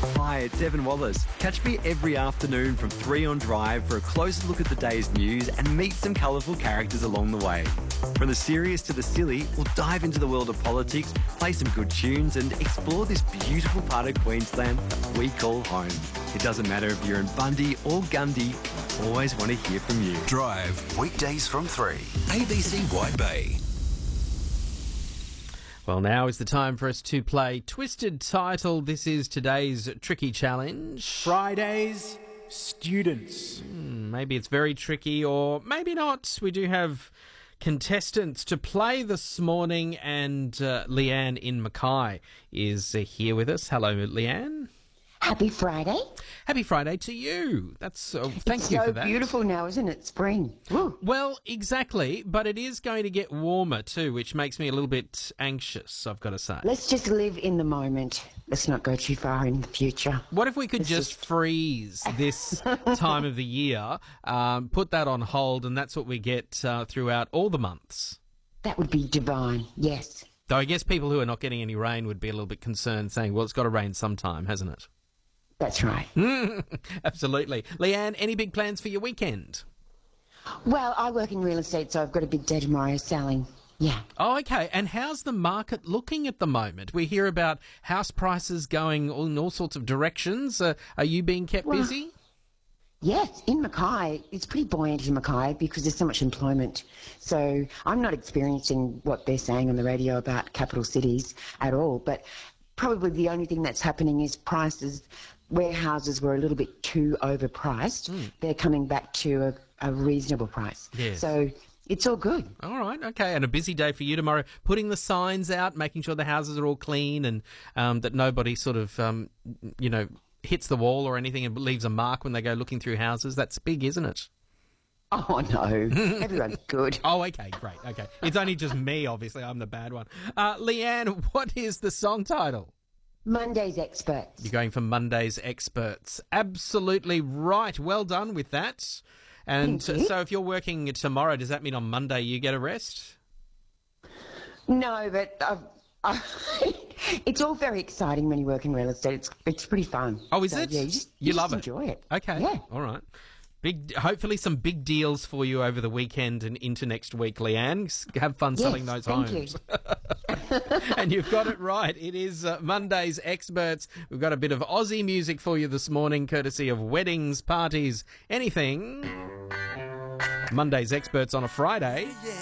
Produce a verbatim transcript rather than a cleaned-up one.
Hi, it's Evan Wallace. Catch me every afternoon from three on Drive for a closer look at the day's news and meet some colourful characters along the way. From the serious to the silly, we'll dive into the world of politics, play some good tunes and explore this beautiful part of Queensland that we call home. It doesn't matter if you're in Bundy or Gundy, I always want to hear from you. Drive, weekdays from three. A B C Wide Bay. Well, now is the time for us to play Twisted Title. This is today's tricky challenge. Fridays, students. Hmm, maybe it's very tricky or maybe not. We do have contestants to play this morning and uh, Leanne in Mackay is uh, here with us. Hello, Leanne. Happy Friday. Happy Friday to you. That's uh, thank it's you so for that. Beautiful now, isn't it? Spring. Woo. Well, exactly, but it is going to get warmer too, which makes me a little bit anxious, I've got to say. Let's just live in the moment. Let's not go too far in the future. What if we could Let's just, just freeze this time of the year, um, put that on hold, and that's what we get uh, throughout all the months? That would be divine, yes. Though I guess people who are not getting any rain would be a little bit concerned, saying, well, it's got to rain sometime, hasn't it? That's right. Absolutely. Leanne, any big plans for your weekend? Well, I work in real estate, so I've got a big day tomorrow selling. Yeah. Oh, okay. And how's the market looking at the moment? We hear about house prices going in all sorts of directions. Uh, are you being kept Well, busy? Yes, in Mackay, it's pretty buoyant in Mackay because there's so much employment. So I'm not experiencing what they're saying on the radio about capital cities at all, but probably the only thing that's happening is prices. Warehouses were a little bit too overpriced. Mm. They're coming back to a, a reasonable price. Yes. So it's all good. All right, okay. And a busy day for you tomorrow, putting the signs out, making sure the houses are all clean and um, that nobody sort of, um, you know, hits the wall or anything and leaves a mark when they go looking through houses. That's big, isn't it? Oh, no. Everyone's good. Oh, okay, great. Okay. It's only just me, obviously. I'm the bad one. Uh, Leanne, what is the song title? Monday's Experts. You're going for Monday's Experts. Absolutely right. Well done with that. And so if you're working tomorrow, does that mean on Monday you get a rest? No, but I've, I, it's all very exciting when you work in real estate. It's it's pretty fun. Oh, is so, it? Yeah, you, just, you, you love just it? enjoy it. Okay. Yeah. All right. Big, hopefully some big deals for you over the weekend and into next week, Leanne. Have fun Yes, selling those thank homes. You. And you've got it right. It is uh, Monday's Experts. We've got a bit of Aussie music for you this morning, courtesy of weddings, parties, anything. Monday's Experts on a Friday.